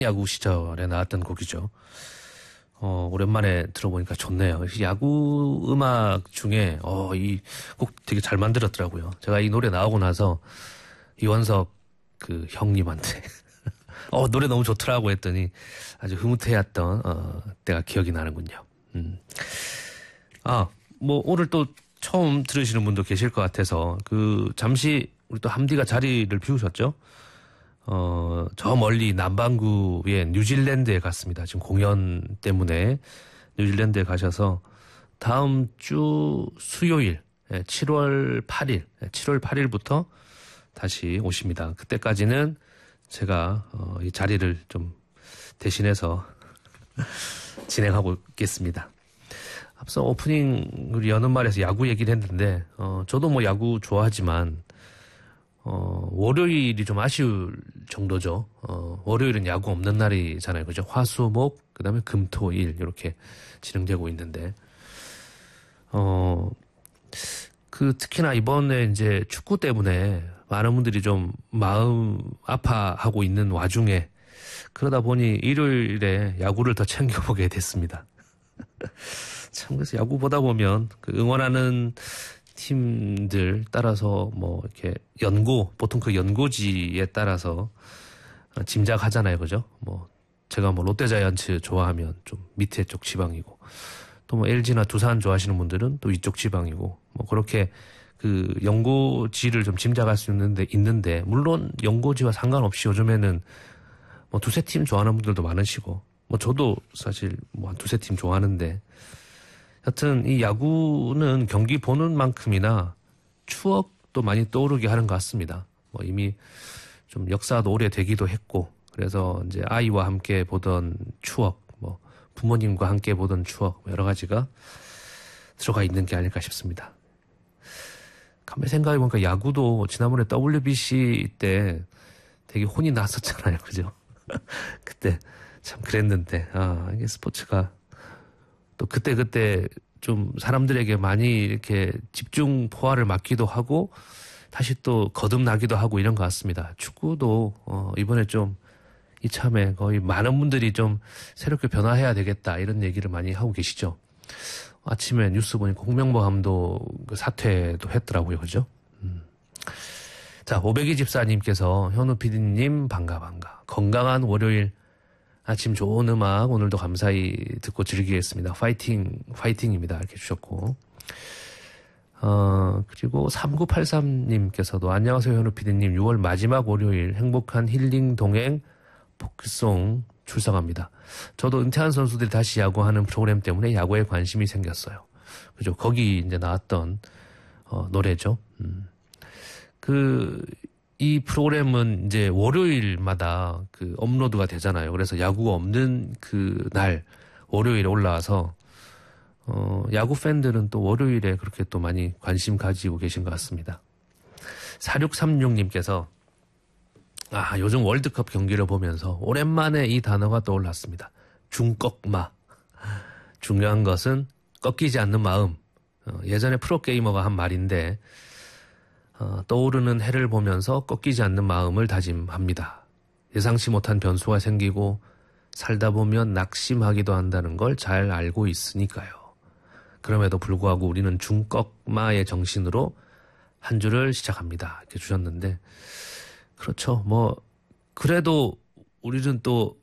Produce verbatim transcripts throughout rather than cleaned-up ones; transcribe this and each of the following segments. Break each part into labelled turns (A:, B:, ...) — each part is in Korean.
A: 야구 시절에 나왔던 곡이죠. 어, 오랜만에 들어보니까 좋네요. 야구 음악 중에, 어, 이 곡 되게 잘 만들었더라고요. 제가 이 노래 나오고 나서 이원석 그 형님한테, 어, 노래 너무 좋더라고 했더니 아주 흐뭇해했던, 어, 때가 기억이 나는군요. 음. 아, 뭐, 오늘 또 처음 들으시는 분도 계실 것 같아서, 그, 잠시 우리 또 함디가 자리를 비우셨죠? 어, 저 멀리 남반구의 뉴질랜드에 갔습니다. 지금 공연 때문에 뉴질랜드에 가셔서 다음 주 수요일, 칠월 팔일, 칠월 팔일부터 다시 오십니다. 그때까지는 제가, 어, 이 자리를 좀 대신해서 진행하고 있겠습니다. 앞서 오프닝 우리 여는 말에서 야구 얘기를 했는데, 어, 저도 뭐 야구 좋아하지만, 어, 월요일이 좀 아쉬울 정도죠. 어, 월요일은 야구 없는 날이잖아요. 그죠? 화, 수, 목, 그 다음에 금, 토, 일, 이렇게 진행되고 있는데, 어, 그, 특히나 이번에 이제 축구 때문에 많은 분들이 좀 마음 아파하고 있는 와중에, 그러다 보니 일요일에 야구를 더 챙겨보게 됐습니다. 참, 그래서 야구 보다 보면 그 응원하는 팀들 따라서 뭐 이렇게 연고, 보통 그 연고지에 따라서 짐작하잖아요. 그죠? 뭐 제가 뭐 롯데자이언츠 좋아하면 좀 밑에 쪽 지방이고, 또 뭐 엘지나 두산 좋아하시는 분들은 또 이쪽 지방이고, 뭐 그렇게 그 연고지를 좀 짐작할 수 있는데, 있는데, 물론 연고지와 상관없이 요즘에는 뭐 두세 팀 좋아하는 분들도 많으시고, 뭐 저도 사실 뭐 한 두세 팀 좋아하는데, 하여튼 이 야구는 경기 보는 만큼이나 추억도 많이 떠오르게 하는 것 같습니다. 뭐 이미 좀 역사도 오래되기도 했고, 그래서 이제 아이와 함께 보던 추억, 뭐 부모님과 함께 보던 추억, 여러 가지가 들어가 있는 게 아닐까 싶습니다. 가만히 생각해보니까 야구도 지난번에 더블유비씨 때 되게 혼이 났었잖아요. 그죠? 그때 참 그랬는데, 아, 이게 스포츠가 또 그때그때 좀 사람들에게 많이 이렇게 집중 포화를 맞기도 하고 다시 또 거듭나기도 하고 이런 것 같습니다. 축구도 어 이번에 좀 이참에 거의 많은 분들이 좀 새롭게 변화해야 되겠다 이런 얘기를 많이 하고 계시죠. 아침에 뉴스 보니까 홍명보 감독 그 사퇴도 했더라고요. 그죠? 음. 자, 오백이 집사님께서 현우 피디님 반가 반가. 건강한 월요일 아침 좋은 음악 오늘도 감사히 듣고 즐기겠습니다. 파이팅, 파이팅입니다. 이렇게 주셨고. 어, 그리고 삼구팔삼님께서도 안녕하세요, 현우 피디님. 유월 마지막 월요일 행복한 힐링 동행 포크송 출석합니다. 저도 은퇴한 선수들이 다시 야구하는 프로그램 때문에 야구에 관심이 생겼어요. 그죠? 거기 이제 나왔던, 어, 노래죠. 음. 그, 이 프로그램은 이제 월요일마다 그 업로드가 되잖아요. 그래서 야구가 없는 그 날, 월요일에 올라와서, 어, 야구 팬들은 또 월요일에 그렇게 또 많이 관심 가지고 계신 것 같습니다. 사육삼육님께서, 아, 요즘 월드컵 경기를 보면서 오랜만에 이 단어가 떠올랐습니다. 중꺾마. 중요한 것은 꺾이지 않는 마음. 어, 예전에 프로게이머가 한 말인데, 어, 떠오르는 해를 보면서 꺾이지 않는 마음을 다짐합니다. 예상치 못한 변수가 생기고 살다 보면 낙심하기도 한다는 걸 잘 알고 있으니까요. 그럼에도 불구하고 우리는 중꺾마의 정신으로 한 주를 시작합니다. 이렇게 주셨는데, 그렇죠. 뭐 그래도 우리는 또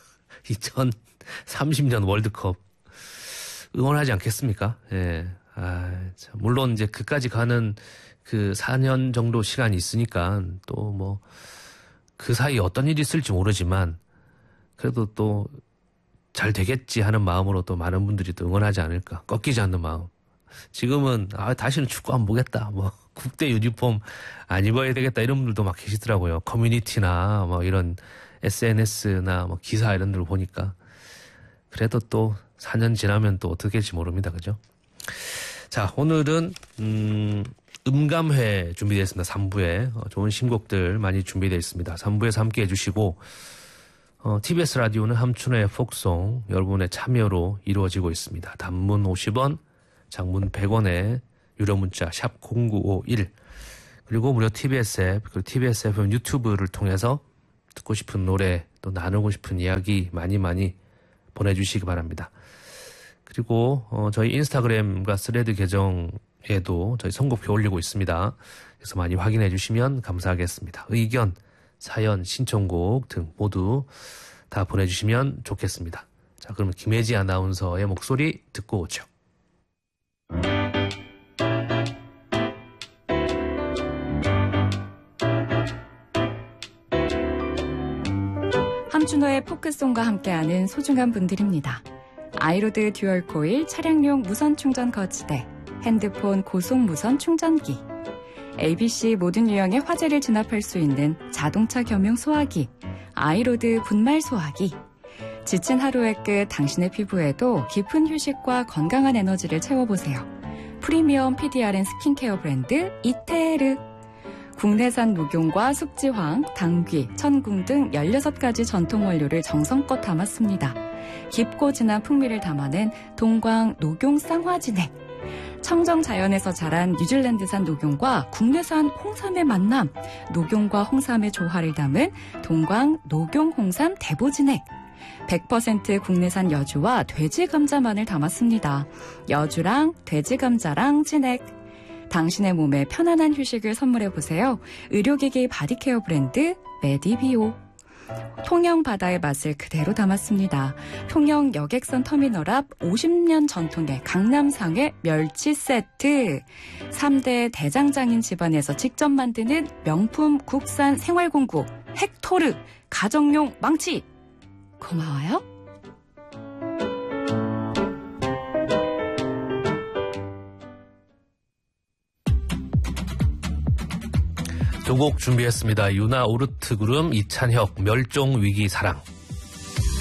A: 이천삼십 년 월드컵 응원하지 않겠습니까? 예. 아, 참. 물론 이제 그까지 가는 그 사 년 정도 시간이 있으니까 또 뭐 그 사이에 어떤 일이 있을지 모르지만 그래도 또 잘 되겠지 하는 마음으로 또 많은 분들이 또 응원하지 않을까. 꺾이지 않는 마음. 지금은 아 다시는 축구 안 보겠다. 뭐 국대 유니폼 안 입어야 되겠다 이런 분들도 막 계시더라고요. 커뮤니티나 뭐 이런 에스엔에스나 뭐 기사 이런 데를 보니까. 그래도 또 사 년 지나면 또 어떻게 될지 모릅니다. 그죠? 자, 오늘은 음 음감회 준비되어 있습니다. 삼 부에 어, 좋은 신곡들 많이 준비되어 있습니다. 삼 부에서 함께 해주시고 어, 티비에스 라디오는 함춘의 폭송 여러분의 참여로 이루어지고 있습니다. 단문 오십 원, 장문 백 원에 유료 문자 샵 공구오일 그리고 무료 티비에스 앱 그리고 티비에스 에프엠 유튜브를 통해서 듣고 싶은 노래, 또 나누고 싶은 이야기 많이 많이 보내주시기 바랍니다. 그리고 어, 저희 인스타그램과 스레드 계정에도 저희 선곡표 올리고 있습니다. 그래서 많이 확인해 주시면 감사하겠습니다. 의견, 사연, 신청곡 등 모두 다 보내주시면 좋겠습니다. 자, 그러면 김혜지 아나운서의 목소리 듣고 오죠.
B: 함준호의 포크송과 함께하는 소중한 분들입니다. 아이로드 듀얼코일 차량용 무선 충전 거치대, 핸드폰 고속 무선 충전기, 에이비씨 모든 유형의 화재를 진압할 수 있는 자동차 겸용 소화기, 아이로드 분말 소화기. 지친 하루의 끝 당신의 피부에도 깊은 휴식과 건강한 에너지를 채워보세요. 프리미엄 피디알엔 스킨케어 브랜드 이테르. 국내산 녹용과 숙지황, 당귀, 천궁 등 열여섯 가지 전통 원료를 정성껏 담았습니다. 깊고 진한 풍미를 담아낸 동광 녹용 쌍화진액. 청정 자연에서 자란 뉴질랜드산 녹용과 국내산 홍삼의 만남, 녹용과 홍삼의 조화를 담은 동광 녹용 홍삼 대보진액. 백 퍼센트 국내산 여주와 돼지 감자만을 담았습니다. 여주랑 돼지 감자랑 진액. 당신의 몸에 편안한 휴식을 선물해보세요. 의료기기 바디케어 브랜드 메디비오. 통영 바다의 맛을 그대로 담았습니다. 통영 여객선 터미널 앞 오십 년 전통의 강남상회 멸치 세트. 삼 대 대장장인 집안에서 직접 만드는 명품 국산 생활공구 헥토르 가정용 망치. 고마워요.
A: 두 곡 준비했습니다. 유나 오르트 그룹 이찬혁 멸종위기 사랑.